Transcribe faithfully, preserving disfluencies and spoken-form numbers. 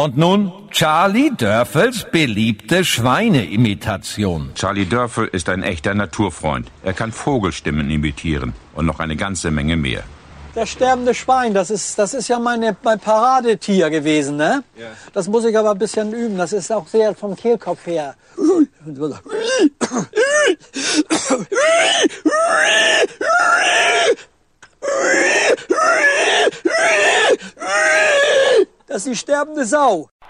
Und nun Charlie Dörfels beliebte Schweineimitation. Charlie Dörfel ist ein echter Naturfreund. Er kann Vogelstimmen imitieren und noch eine ganze Menge mehr. Das sterbende Schwein, das ist, das ist ja meine, mein Paradetier gewesen, ne? Ja. Das muss ich aber ein bisschen üben. Das ist auch sehr vom Kehlkopf her. Das ist die sterbende Sau.